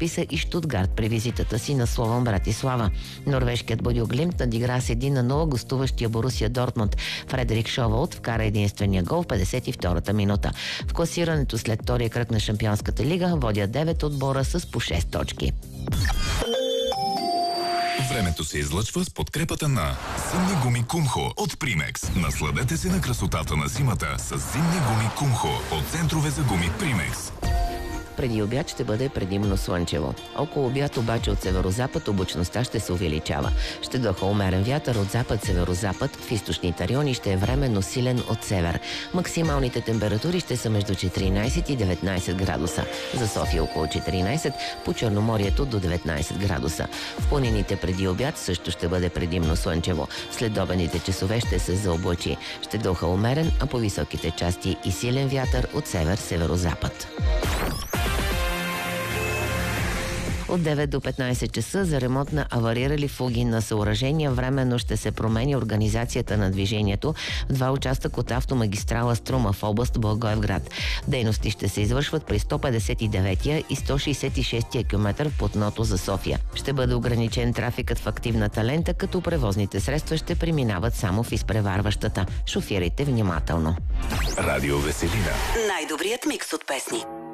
подписа и Щутгарт при визитата си на Слован Братислава. Норвежкият Бодюглимт надигра с 1-0 гостуващия Борусия Дортмунд. Фредерик Шовалт вкара единствения гол в 52-та минута. В класирането след втория кръг на Шампионската лига водят 9 отбора с по 6 точки. Времето се излъчва с подкрепата на зимни гуми Кумхо от Примекс. Насладете се на красотата на зимата с зимни гуми Кумхо от центрове за гуми Примекс. Преди обяд ще бъде предимно слънчево. Около обяд обаче от северозапад облачността ще се увеличава. Ще духа умерен вятър от запад-северозапад, в източните райони ще е временно силен от север. Максималните температури ще са между 14 и 19 градуса. За София около 14, по Черноморието до 19 градуса. В планините преди обяд също ще бъде предимно слънчево. След обедните часове ще се заоблачи. Ще духа умерен, а по високите части и силен вятър от север-северозапад. От 9 до 15 часа за ремонт на аварирали фуги на съоръжения временно ще се промени организацията на движението в два участъка от автомагистрала Струма в област Благоевград. Дейности ще се извършват при 159-я и 166-я километър в платното за София. Ще бъде ограничен трафикът в активната лента, като превозните средства ще преминават само в изпреварващата. Шофирайте внимателно. Радио Веселина. Най-добрият микс от песни.